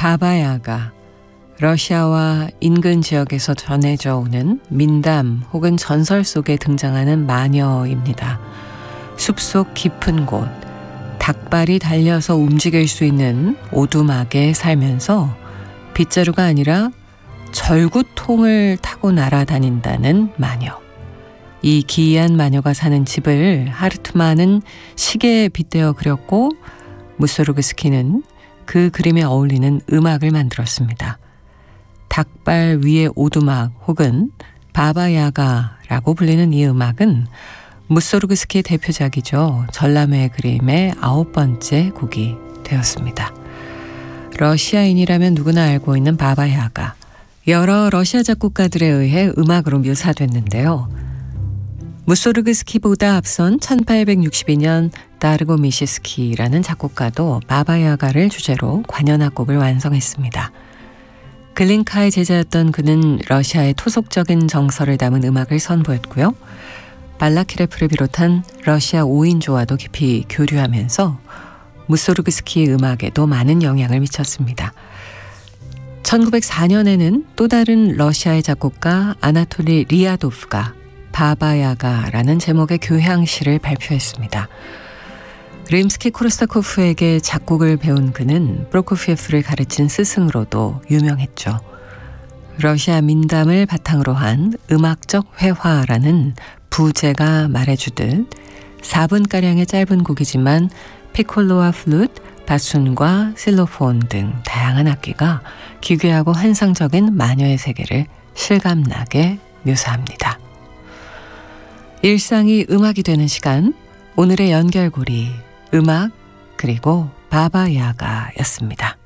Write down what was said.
바바야가 러시아와 인근 지역에서 전해져 오는 민담 혹은 전설 속에 등장하는 마녀입니다. 숲속 깊은 곳, 닭발이 달려서 움직일 수 있는 오두막에 살면서 빗자루가 아니라 절구통을 타고 날아다닌다는 마녀. 이 기이한 마녀가 사는 집을 하르트만은 시계에 빗대어 그렸고 무소르그스키는 그 그림에 어울리는 음악을 만들었습니다. 닭발 위의 오두막 혹은 바바야가라고 불리는 이 음악은 무소르그스키의 대표작이죠. 전람회 그림의 9번째 곡이 되었습니다. 러시아인이라면 누구나 알고 있는 바바야가 여러 러시아 작곡가들에 의해 음악으로 묘사됐는데요. 무소르그스키보다 앞선 1862년 다르고미시스키라는 작곡가도 바바야가를 주제로 관현악곡을 완성했습니다. 글린카의 제자였던 그는 러시아의 토속적인 정서를 담은 음악을 선보였고요. 발라키레프를 비롯한 러시아 5인조와도 깊이 교류하면서 무소르그스키의 음악에도 많은 영향을 미쳤습니다. 1904년에는 또 다른 러시아의 작곡가 아나톨리 리아도프가 바바야가라는 제목의 교향시를 발표했습니다. 림스키-코르스타코프에게 작곡을 배운 그는 프로코피예프를 가르친 스승으로도 유명했죠. 러시아 민담을 바탕으로 한 음악적 회화라는 부제가 말해주듯 4분가량의 짧은 곡이지만 피콜로와 플루트, 바순과 실로폰 등 다양한 악기가 기괴하고 환상적인 마녀의 세계를 실감나게 묘사합니다. 일상이 음악이 되는 시간, 오늘의 연결고리, 음악 그리고 바바야가였습니다.